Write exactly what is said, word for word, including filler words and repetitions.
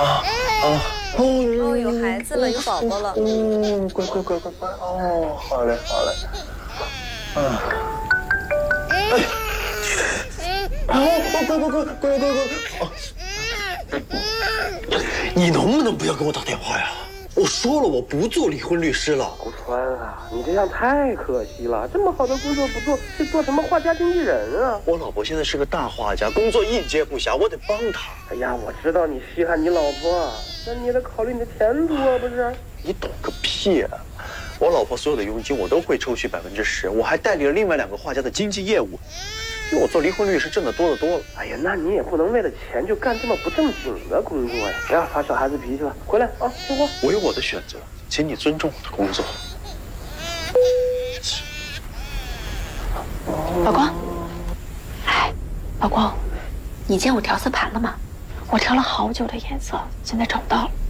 啊啊！ 哦，有孩子了，有宝宝了。 嗯，乖乖乖乖乖。哦，好嘞好嘞。嗯。哎。哦，乖乖乖乖乖乖乖。哦。你能不能不要给我打电话呀？我说了，我不做离婚律师了。 吴川啊，你这样太可惜了，这么好的工作不做，去做什么画家经纪人啊？ 我老婆现在是个大画家，工作应接不暇，我得帮她。 哎呀，我知道你稀罕你老婆，那你也得考虑你的前途啊，不是？ 你懂个屁啊！我老婆所有的佣金我都会抽取百分之十，我还代理了另外两个画家的经纪业务，比我做离婚律师挣得多得多了。 哎呀，那你也不能为了钱就干这么不正经的工作呀！不要耍小孩子脾气了，回来啊，听话。 我有我的选择，请你尊重我的工作。 老公，哎，老公，你见我调色盘了吗？我调了好久的颜色，现在找不到了。